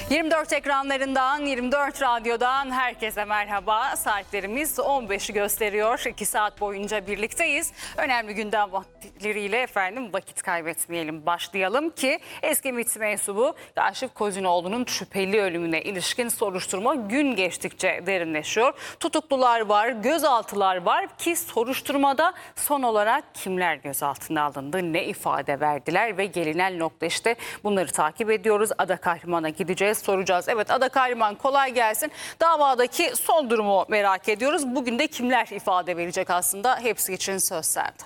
24 ekranlarından, 24 radyodan herkese merhaba. Saatlerimiz 15'i gösteriyor. 2 saat boyunca birlikteyiz. Önemli gündem vakitleriyle vakit kaybetmeyelim. Başlayalım ki eski MİT mensubu Kaşif Kozinoğlu'nun şüpheli ölümüne ilişkin soruşturma gün geçtikçe derinleşiyor. Tutuklular var, gözaltılar var ki soruşturmada son olarak kimler gözaltına alındı, ne ifade verdiler ve gelinen nokta işte bunları takip ediyoruz. Ada Kahraman'a gideceğiz, soracağız. Evet Ada Kahraman, kolay gelsin. Davadaki son durumu merak ediyoruz. Bugün de kimler ifade verecek aslında? Hepsi için söz sende.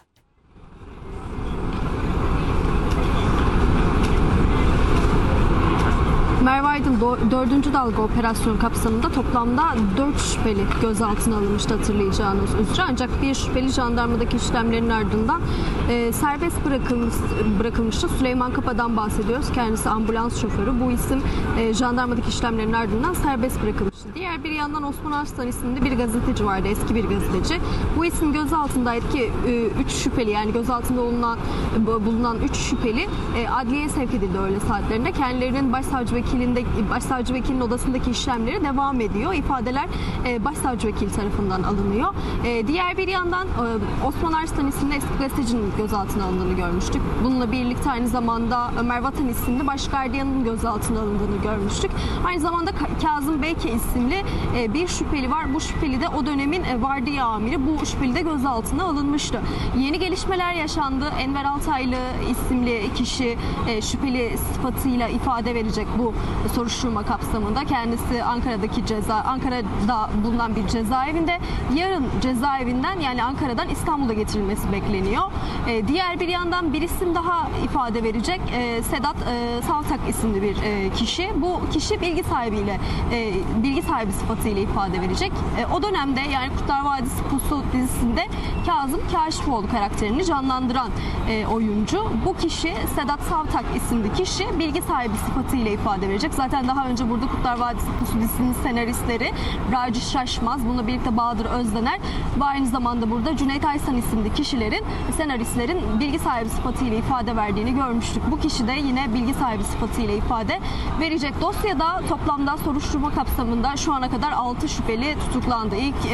Merve Aydın 4. dalga operasyon kapsamında toplamda 4 şüpheli gözaltına alınmıştı, hatırlayacağınız üzere. Ancak bir şüpheli jandarmadaki işlemlerin ardından serbest bırakılmıştı. Süleyman Kapa'dan bahsediyoruz. Kendisi ambulans şoförü. Bu isim jandarmadaki işlemlerin ardından serbest bırakılmıştı. Diğer bir yandan Osman Arslan isimli bir gazeteci vardı. Eski bir gazeteci. Bu isim gözaltındaydı ki 3 şüpheli, yani gözaltında bulunan 3 şüpheli adliyeye sevk edildi öğle saatlerinde. Kendilerinin başsavcı vekilinin odasındaki işlemleri devam ediyor. İfadeler başsavcı vekil tarafından alınıyor. Diğer bir yandan Osman Arslan isimli eski gazetecinin gözaltına alındığını görmüştük. Bununla birlikte aynı zamanda Ömer Vatan isimli başgardiyanın gözaltına alındığını görmüştük. Aynı zamanda Kazım Beyke isimli bir şüpheli var. Bu şüpheli de o dönemin vardiya amiri. Bu şüpheli de gözaltına alınmıştı. Yeni gelişmeler yaşandı. Enver Altaylı isimli kişi şüpheli sıfatıyla ifade verecek bu soruşturma kapsamında. Kendisi Ankara'da bulunan bir cezaevinde. Yarın cezaevinden, yani Ankara'dan İstanbul'a getirilmesi bekleniyor. Diğer bir yandan bir isim daha ifade verecek. Sedat Savtak isimli bir kişi. Bu kişi bilgi sahibi sıfatıyla ifade verecek. O dönemde, yani Kurtlar Vadisi Pusu dizisinde Kazım Kaşifoğlu karakterini canlandıran oyuncu. Bu kişi, Sedat Savtak isimli kişi, bilgi sahibi sıfatıyla ifade verecek. Zaten daha önce burada Kurtlar Vadisi Pusu dizisinin senaristleri Raci Şaşmaz, bununla birlikte Bahadır Özdener ve aynı zamanda burada Cüneyt Aysan isimli kişilerin, senaristlerin bilgi sahibi sıfatıyla ifade verdiğini görmüştük. Bu kişi de yine bilgi sahibi sıfatıyla ifade verecek. Dosyada toplamda soruşturma kapsamında şu ana kadar 6 şüpheli tutuklandı.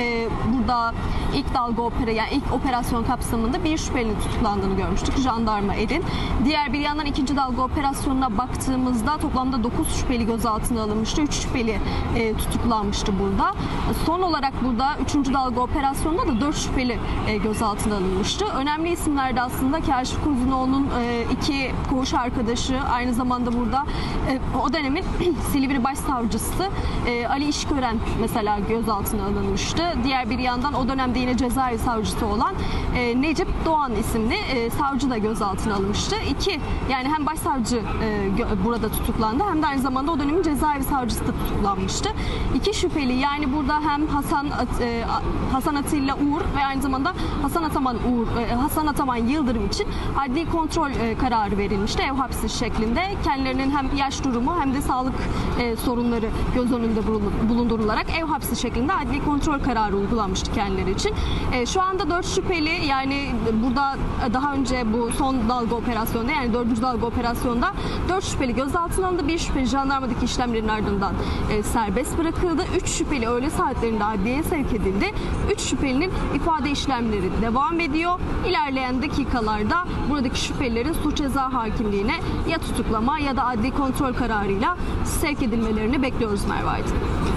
İlk operasyon kapsamında bir şüphelinin tutuklandığını görmüştük. Jandarma Erin. Diğer bir yandan ikinci dalga operasyonuna baktığımızda toplamda 9 şüpheli gözaltına alınmıştı. 3 şüpheli tutuklanmıştı burada. Son olarak burada 3. dalga operasyonunda da 4 şüpheli gözaltına alınmıştı. Önemli isimler de aslında Kaşif Kozinoğlu'nun 2 koğuş arkadaşı, aynı zamanda burada o dönemin Silivri Başsavcısı Ali İşkören mesela gözaltına alınmıştı. Diğer bir yandan o dönemde yine cezaevi savcısı olan Necip Doğan isimli savcı da gözaltına alınmıştı. Yani hem başsavcı burada tutuklandı hem de aynı zamanda o dönemin cezaevi savcısı da tutuklanmıştı. 2 şüpheli, yani burada hem Hasan Atilla Uğur ve aynı zamanda Hasan Ataman Yıldırım için adli kontrol kararı verilmişti ev hapsi şeklinde. Kendilerinin hem yaş durumu hem de sağlık sorunları göz önünde bulundurularak ev hapsi şeklinde adli kontrol kararı uygulanmıştı kendileri için. Şu anda 4 şüpheli, yani burada daha önce bu son dalga operasyonda, yani 4. dalga operasyonda 4 şüpheli gözaltına alındı. Bir şüpheli jandarmadaki işlemlerin ardından serbest bırakıldı. 3 şüpheli öğle saatlerinde adliyeye sevk edildi. 3 şüphelinin ifade işlemleri devam ediyor. İlerleyen dakikalarda buradaki şüphelilerin suç ceza hakimliğine ya tutuklama ya da adli kontrol kararıyla sevk edilmelerini bekliyoruz Merve Aydın.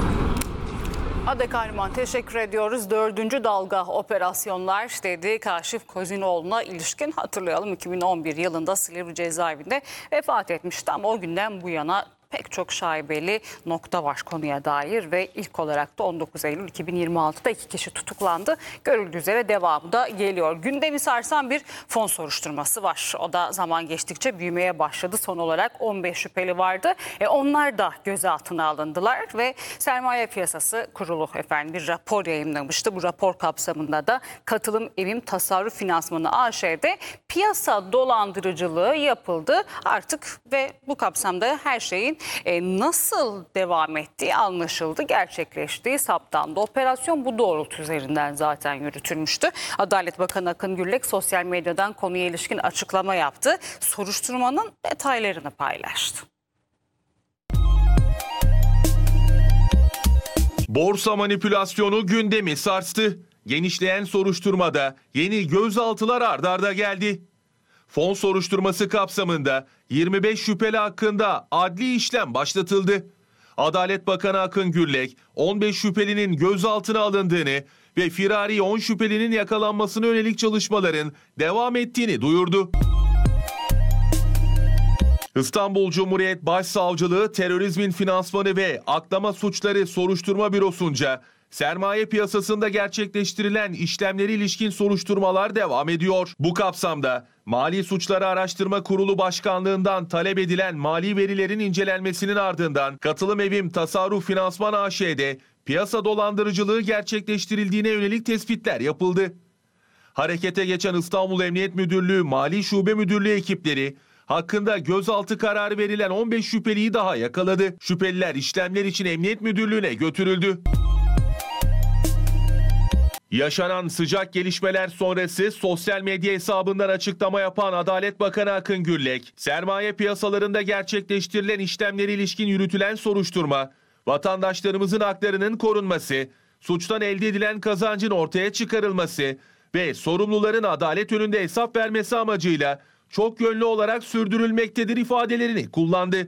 Ada Kahraman, teşekkür ediyoruz. 4. dalga operasyonlar dedi. Kaşif Kozinoğlu'na ilişkin hatırlayalım, 2011 yılında Silivri cezaevinde vefat etmişti ama o günden bu yana pek çok şaibeli nokta var konuya dair ve ilk olarak da 19 Eylül 2026'da 2 kişi tutuklandı. Görüldüğü üzere devamı da geliyor. Gündemi sarsan bir fon soruşturması var. O da zaman geçtikçe büyümeye başladı. Son olarak 15 şüpheli vardı. Onlar da gözaltına alındılar ve Sermaye Piyasası Kurulu bir rapor yayınlamıştı. Bu rapor kapsamında da Katılım Evim Tasarruf Finansmanı AŞ'de piyasa dolandırıcılığı yapıldı artık ve bu kapsamda her şeyin nasıl devam ettiği anlaşıldı, gerçekleştiği saptandı. Operasyon bu doğrultu üzerinden zaten yürütülmüştü. Adalet Bakanı Akın Gürlek sosyal medyadan konuya ilişkin açıklama yaptı. Soruşturmanın detaylarını paylaştı. Borsa manipülasyonu gündemi sarstı. Genişleyen soruşturmada yeni gözaltılar ard arda geldi. Fon soruşturması kapsamında 25 şüpheli hakkında adli işlem başlatıldı. Adalet Bakanı Akın Gürlek, 15 şüphelinin gözaltına alındığını ve firari 10 şüphelinin yakalanmasına yönelik çalışmaların devam ettiğini duyurdu. İstanbul Cumhuriyet Başsavcılığı Terörizmin Finansmanı ve Aklama Suçları Soruşturma Bürosu'nca sermaye piyasasında gerçekleştirilen işlemlere ilişkin soruşturmalar devam ediyor. Bu kapsamda Mali Suçları Araştırma Kurulu Başkanlığından talep edilen mali verilerin incelenmesinin ardından Katılım Evim Tasarruf Finansman AŞ'de piyasa dolandırıcılığı gerçekleştirildiğine yönelik tespitler yapıldı. Harekete geçen İstanbul Emniyet Müdürlüğü Mali Şube Müdürlüğü ekipleri hakkında gözaltı kararı verilen 15 şüpheliyi daha yakaladı. Şüpheliler işlemler için Emniyet Müdürlüğü'ne götürüldü. Yaşanan sıcak gelişmeler sonrası sosyal medya hesabından açıklama yapan Adalet Bakanı Akın Gürlek, sermaye piyasalarında gerçekleştirilen işlemlere ilişkin yürütülen soruşturma, vatandaşlarımızın haklarının korunması, suçtan elde edilen kazancın ortaya çıkarılması ve sorumluların adalet önünde hesap vermesi amacıyla çok yönlü olarak sürdürülmektedir ifadelerini kullandı.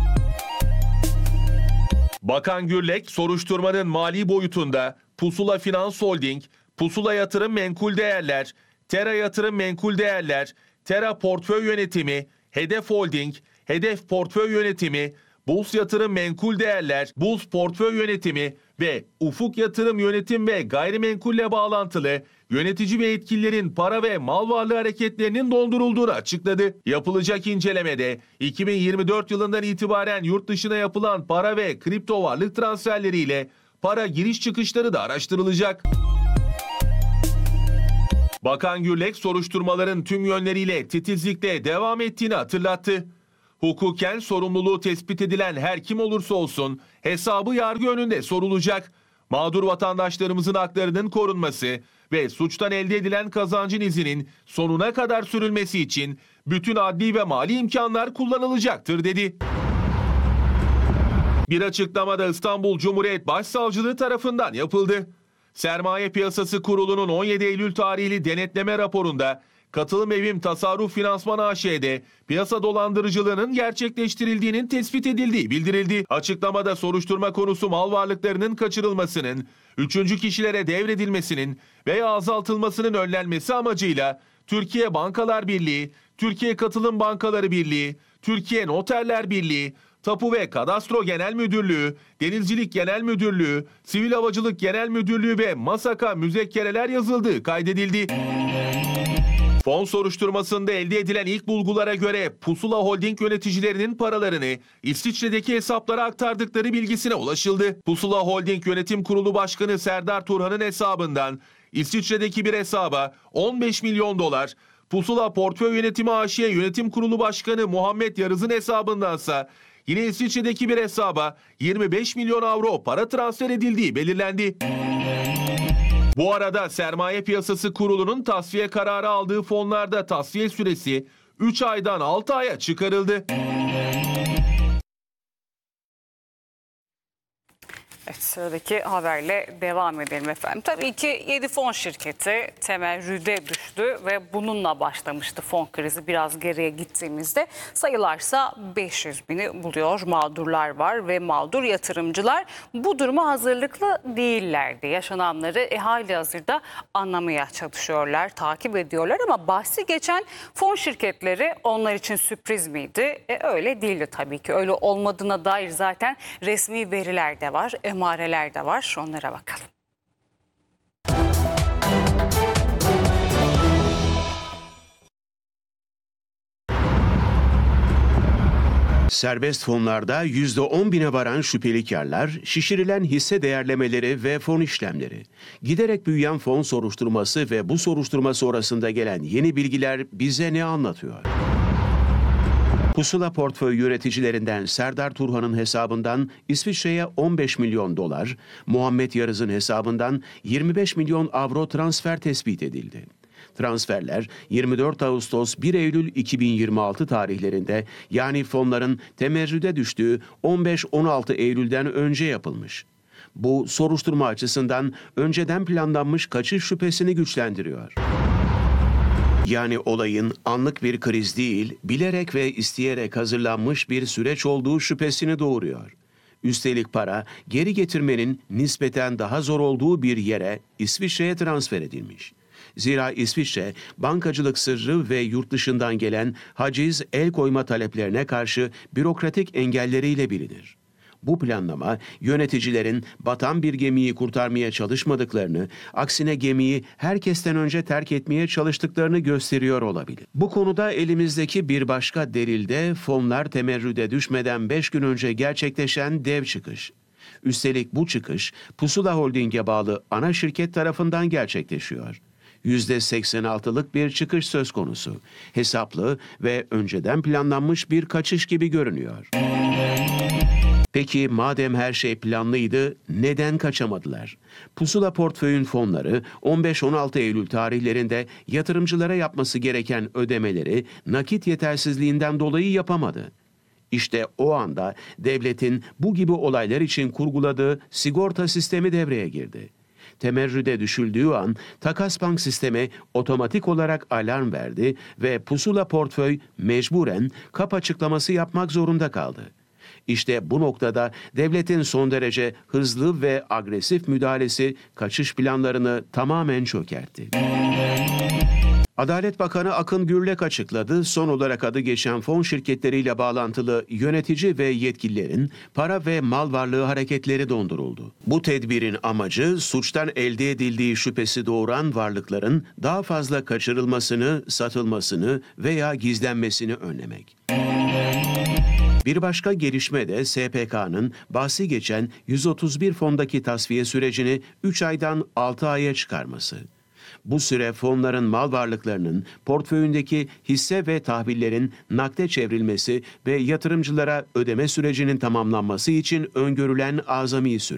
Bakan Gürlek, soruşturmanın mali boyutunda Pusula Finans Holding, Pusula Yatırım Menkul Değerler, Tera Yatırım Menkul Değerler, Tera Portföy Yönetimi, Hedef Holding, Hedef Portföy Yönetimi, Buls Yatırım Menkul Değerler, Buls Portföy Yönetimi ve Ufuk Yatırım Yönetim ve Gayrimenkulle bağlantılı yönetici ve yetkililerin para ve mal varlığı hareketlerinin dondurulduğunu açıkladı. Yapılacak incelemede 2024 yılından itibaren yurt dışına yapılan para ve kripto varlık transferleriyle para giriş çıkışları da araştırılacak. Bakan Gürlek soruşturmaların tüm yönleriyle titizlikle devam ettiğini hatırlattı. Hukuken sorumluluğu tespit edilen her kim olursa olsun hesabı yargı önünde sorulacak. Mağdur vatandaşlarımızın haklarının korunması ve suçtan elde edilen kazancın izinin sonuna kadar sürülmesi için bütün adli ve mali imkanlar kullanılacaktır dedi. Bir açıklamada İstanbul Cumhuriyet Başsavcılığı tarafından yapıldı. Sermaye Piyasası Kurulu'nun 17 Eylül tarihli denetleme raporunda Katılım Evim Tasarruf Finansman AŞ'de piyasa dolandırıcılığının gerçekleştirildiğinin tespit edildiği bildirildi. Açıklamada soruşturma konusu mal varlıklarının kaçırılmasının, üçüncü kişilere devredilmesinin veya azaltılmasının önlenmesi amacıyla Türkiye Bankalar Birliği, Türkiye Katılım Bankaları Birliği, Türkiye Noterler Birliği, Tapu ve Kadastro Genel Müdürlüğü, Denizcilik Genel Müdürlüğü, Sivil Havacılık Genel Müdürlüğü ve MASAK'a müzekkereler yazıldığı kaydedildi. Fon soruşturmasında elde edilen ilk bulgulara göre Pusula Holding yöneticilerinin paralarını İsviçre'deki hesaplara aktardıkları bilgisine ulaşıldı. Pusula Holding Yönetim Kurulu Başkanı Serdar Turhan'ın hesabından İsviçre'deki bir hesaba 15 milyon dolar, Pusula Portföy Yönetimi AŞ Yönetim Kurulu Başkanı Muhammed Yarız'ın hesabındansa yine İsviçre'deki bir hesaba 25 milyon avro para transfer edildiği belirlendi. Bu arada Sermaye Piyasası Kurulu'nun tasfiye kararı aldığı fonlarda tasfiye süresi 3 aydan 6 aya çıkarıldı. Evet, sıradaki haberle devam edelim efendim. Tabii ki 7 fon şirketi temerrüde düştü ve bununla başlamıştı fon krizi. Biraz geriye gittiğimizde sayılarsa 500 bini buluyor. Mağdurlar var ve mağdur yatırımcılar bu duruma hazırlıklı değillerdi. Yaşananları halihazırda anlamaya çalışıyorlar, takip ediyorlar ama bahsi geçen fon şirketleri onlar için sürpriz miydi? Öyle değildi tabii ki. Öyle olmadığına dair zaten resmi veriler de var. Emareler de var. Onlara bakalım. Serbest fonlarda %10.000'e varan şüpheli karlar, şişirilen hisse değerlemeleri ve fon işlemleri. Giderek büyüyen fon soruşturması ve bu soruşturma sonrasında gelen yeni bilgiler bize ne anlatıyor? Pusula portföy yöneticilerinden Serdar Turhan'ın hesabından İsviçre'ye 15 milyon dolar, Muhammed Yarız'ın hesabından 25 milyon avro transfer tespit edildi. Transferler 24 Ağustos 1 Eylül 2026 tarihlerinde yani fonların temerrüde düştüğü 15-16 Eylül'den önce yapılmış. Bu soruşturma açısından önceden planlanmış kaçış şüphesini güçlendiriyor. Yani olayın anlık bir kriz değil, bilerek ve isteyerek hazırlanmış bir süreç olduğu şüphesini doğuruyor. Üstelik para geri getirmenin nispeten daha zor olduğu bir yere, İsviçre'ye transfer edilmiş. Zira İsviçre, bankacılık sırrı ve yurt dışından gelen haciz, el koyma taleplerine karşı bürokratik engelleriyle bilinir. Bu planlama, yöneticilerin batan bir gemiyi kurtarmaya çalışmadıklarını, aksine gemiyi herkesten önce terk etmeye çalıştıklarını gösteriyor olabilir. Bu konuda elimizdeki bir başka delil de fonlar temerrüde düşmeden 5 gün önce gerçekleşen dev çıkış. Üstelik bu çıkış, Pusula Holding'e bağlı ana şirket tarafından gerçekleşiyor. %86'lık bir çıkış söz konusu. Hesaplı ve önceden planlanmış bir kaçış gibi görünüyor. Peki madem her şey planlıydı, neden kaçamadılar? Pusula portföyün fonları 15-16 Eylül tarihlerinde yatırımcılara yapması gereken ödemeleri nakit yetersizliğinden dolayı yapamadı. İşte o anda devletin bu gibi olaylar için kurguladığı sigorta sistemi devreye girdi. Temerrüde düşüldüğü an Takas Bank sistemi otomatik olarak alarm verdi ve Pusula portföy mecburen kap açıklaması yapmak zorunda kaldı. İşte bu noktada devletin son derece hızlı ve agresif müdahalesi kaçış planlarını tamamen çökertti. Adalet Bakanı Akın Gürlek açıkladı, son olarak adı geçen fon şirketleriyle bağlantılı yönetici ve yetkililerin para ve mal varlığı hareketleri donduruldu. Bu tedbirin amacı suçtan elde edildiği şüphesi doğuran varlıkların daha fazla kaçırılmasını, satılmasını veya gizlenmesini önlemek. Bir başka gelişme de SPK'nın bahsi geçen 131 fondaki tasfiye sürecini 3 aydan 6 aya çıkarması. Bu süre fonların mal varlıklarının, portföyündeki hisse ve tahvillerin nakde çevrilmesi ve yatırımcılara ödeme sürecinin tamamlanması için öngörülen azami süre.